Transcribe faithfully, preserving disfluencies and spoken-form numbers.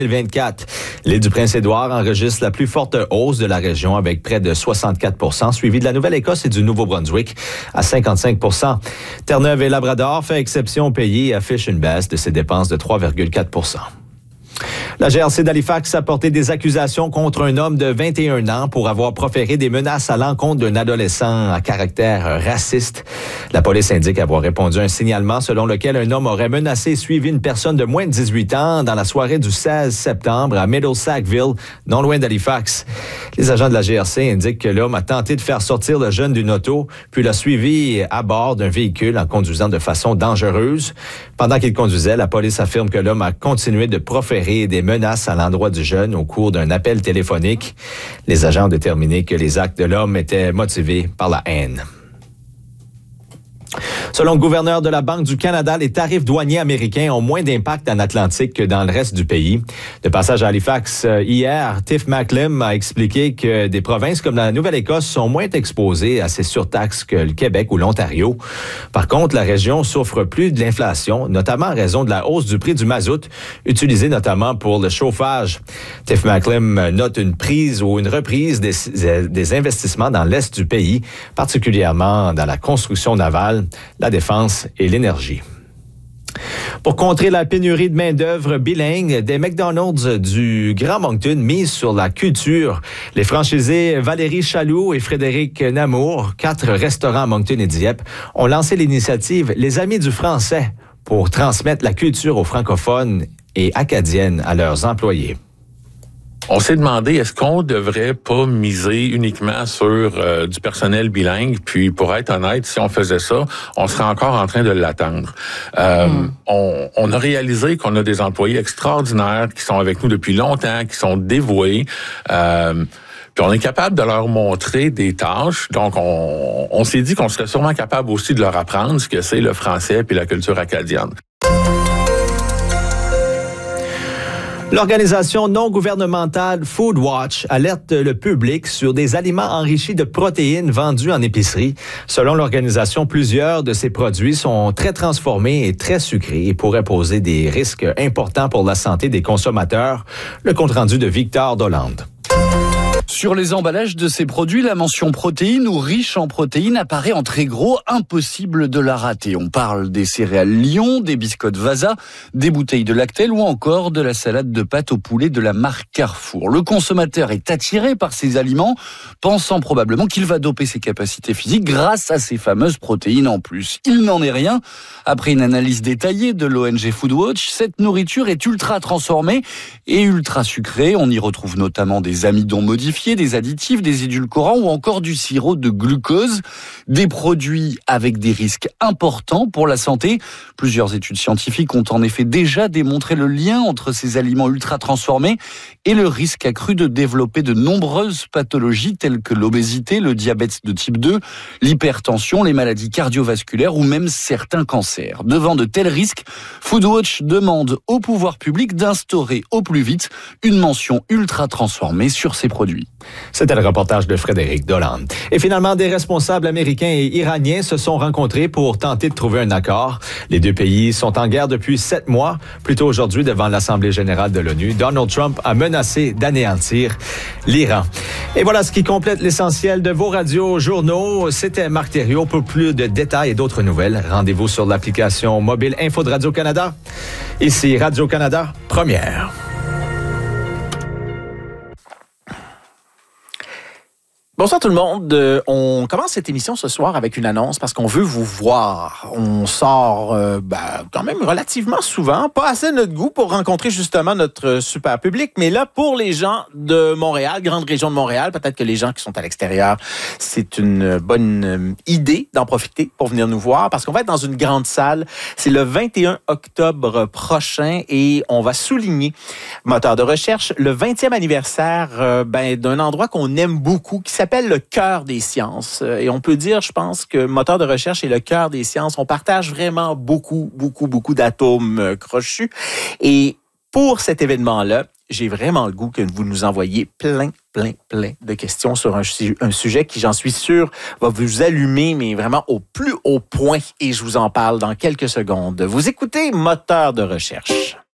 deux mille vingt-quatre. L'île du Prince-Édouard enregistre la plus forte hausse de la région avec près de soixante-quatre pour cent, suivi de la Nouvelle-Écosse et du Nouveau-Brunswick à cinquante-cinq pour cent. Terre-Neuve et Labrador fait exception au pays et affiche une baisse de ses dépenses de trois virgule quatre pour cent. La G R C d'Halifax a porté des accusations contre un homme de vingt et un ans pour avoir proféré des menaces à l'encontre d'un adolescent à caractère raciste. La police indique avoir répondu à un signalement selon lequel un homme aurait menacé et suivi une personne de moins de dix-huit ans dans la soirée du seize septembre à Middle Sackville, non loin d'Halifax. Les agents de la G R C indiquent que l'homme a tenté de faire sortir le jeune d'une auto, puis l'a suivi à bord d'un véhicule en conduisant de façon dangereuse. Pendant qu'il conduisait, la police affirme que l'homme a continué de proférer des menaces à l'endroit du jeune au cours d'un appel téléphonique. Les agents ont déterminé que les actes de l'homme étaient motivés par la haine. Selon le gouverneur de la Banque du Canada, les tarifs douaniers américains ont moins d'impact en Atlantique que dans le reste du pays. De passage à Halifax hier, Tiff Macklem a expliqué que des provinces comme la Nouvelle-Écosse sont moins exposées à ces surtaxes que le Québec ou l'Ontario. Par contre, la région souffre plus de l'inflation, notamment en raison de la hausse du prix du mazout, utilisé notamment pour le chauffage. Tiff Macklem note une prise ou une reprise des, des investissements dans l'est du pays, particulièrement dans la construction navale, la défense et l'énergie. Pour contrer la pénurie de main-d'œuvre bilingue, des McDonald's du Grand Moncton misent sur la culture. Les franchisés Valérie Chaloux et Frédéric Namour, quatre restaurants à Moncton et Dieppe, ont lancé l'initiative Les Amis du français pour transmettre la culture aux francophones et acadiennes à leurs employés. On s'est demandé, est-ce qu'on devrait pas miser uniquement sur euh, du personnel bilingue? Puis, pour être honnête, si on faisait ça, on serait encore en train de l'attendre. Euh, mm. on, on a réalisé qu'on a des employés extraordinaires qui sont avec nous depuis longtemps, qui sont dévoués. Euh, Puis on est capable de leur montrer des tâches. Donc, on, on s'est dit qu'on serait sûrement capable aussi de leur apprendre ce que c'est le français puis la culture acadienne. L'organisation non gouvernementale Food Watch alerte le public sur des aliments enrichis de protéines vendus en épicerie. Selon l'organisation, plusieurs de ces produits sont très transformés et très sucrés et pourraient poser des risques importants pour la santé des consommateurs. Le compte-rendu de Victor Dolande. Sur les emballages de ces produits, la mention protéines ou riche en protéines apparaît en très gros, impossible de la rater. On parle des céréales Lion, des biscottes Vasa, des bouteilles de Lactel ou encore de la salade de pâtes au poulet de la marque Carrefour. Le consommateur est attiré par ces aliments, pensant probablement qu'il va doper ses capacités physiques grâce à ces fameuses protéines en plus. Il n'en est rien. Après une analyse détaillée de l'O N G Foodwatch, cette nourriture est ultra transformée et ultra sucrée. On y retrouve notamment des amidons modifiés, des additifs, des édulcorants ou encore du sirop de glucose, des produits avec des risques importants pour la santé. Plusieurs études scientifiques ont en effet déjà démontré le lien entre ces aliments ultra transformés et le risque accru de développer de nombreuses pathologies telles que l'obésité, le diabète de type deux, l'hypertension, les maladies cardiovasculaires ou même certains cancers. Devant de tels risques, Foodwatch demande au pouvoir public d'instaurer au plus vite une mention ultra transformée sur ces produits. C'était le reportage de Frédéric Dolande. Et finalement, des responsables américains et iraniens se sont rencontrés pour tenter de trouver un accord. Les deux pays sont en guerre depuis sept mois. Plus tôt aujourd'hui, devant l'Assemblée générale de l'ONU, Donald Trump a menacé d'anéantir l'Iran. Et voilà ce qui complète l'essentiel de vos radios journaux. C'était Marc Thériault. Pour plus de détails et d'autres nouvelles, rendez-vous sur l'application mobile Info de Radio-Canada. Ici Radio-Canada, première. Bonsoir tout le monde. Euh, on commence cette émission ce soir avec une annonce parce qu'on veut vous voir. On sort euh, ben, quand même relativement souvent, pas assez de notre goût pour rencontrer justement notre super public, mais là pour les gens de Montréal, grande région de Montréal, peut-être que les gens qui sont à l'extérieur, c'est une bonne idée d'en profiter pour venir nous voir parce qu'on va être dans une grande salle. C'est le vingt et un octobre prochain et on va souligner, moteur de recherche, le vingtième anniversaire euh, ben, d'un endroit qu'on aime beaucoup qui s'appelle le cœur des sciences. Et on peut dire, je pense, que moteur de recherche et le cœur des sciences, on partage vraiment beaucoup, beaucoup, beaucoup d'atomes crochus. Et pour cet événement-là, j'ai vraiment le goût que vous nous envoyiez plein, plein, plein de questions sur un, un sujet qui, j'en suis sûr, va vous allumer, mais vraiment au plus haut point. Et je vous en parle dans quelques secondes. Vous écoutez Moteur de recherche.